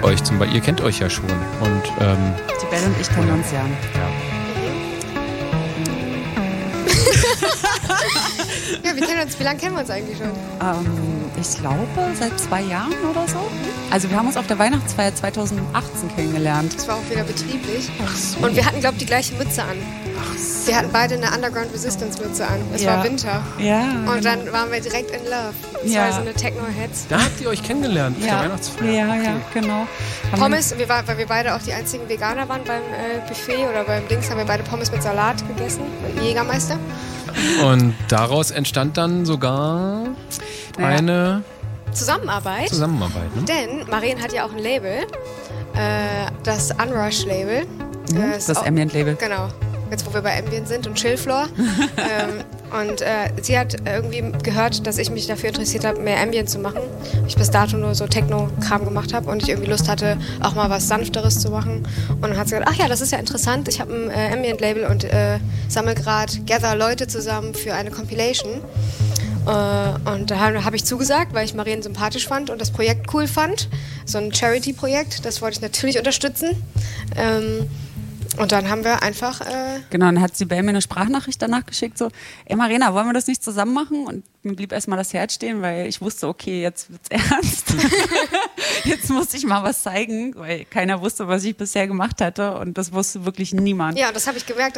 euch zum Beispiel? Ihr kennt euch ja schon. Und, die Belle und ich kennen uns ja. Ja, wie lange kennen wir uns eigentlich schon? Ich glaube, seit 2 Jahren oder so. Also wir haben uns auf der Weihnachtsfeier 2018 kennengelernt. Das war auch wieder betrieblich. ach so. Und wir hatten, glaube ich, die gleiche Mütze an. Wir hatten beide eine Underground Resistance Mütze an. Es war Winter. Ja. Und dann waren wir direkt in love. Das war so eine Techno-Heads. Da habt ihr euch kennengelernt auf der Weihnachtsfeier. Ja, genau. Pommes, weil wir beide auch die einzigen Veganer waren beim Buffet oder beim Dings, haben wir beide Pommes mit Salat gegessen. Mit Jägermeister. Und daraus entstand dann sogar eine Zusammenarbeit. Ne? Denn Marien hat ja auch ein Label, das Unrush-Label. Das Ambient-Label. Genau. Jetzt, wo wir bei Ambient sind und Chillfloor. Und sie hat irgendwie gehört, dass ich mich dafür interessiert habe, mehr Ambient zu machen. Ich bis dato nur so Techno-Kram gemacht habe und ich irgendwie Lust hatte, auch mal was Sanfteres zu machen. Und dann hat sie gesagt, ach ja, das ist ja interessant. Ich habe ein Ambient-Label und sammle gerade Leute zusammen für eine Compilation. Und da habe ich zugesagt, weil ich Marien sympathisch fand und das Projekt cool fand. So ein Charity-Projekt, das wollte ich natürlich unterstützen. Und dann haben wir einfach... Genau, dann hat sie Belle mir eine Sprachnachricht danach geschickt, so, ey Marina, wollen wir das nicht zusammen machen? Und mir blieb erstmal das Herz stehen, weil ich wusste, okay, jetzt wird's ernst. Jetzt muss ich mal was zeigen, weil keiner wusste, was ich bisher gemacht hatte und das wusste wirklich niemand. Ja, das habe ich gemerkt.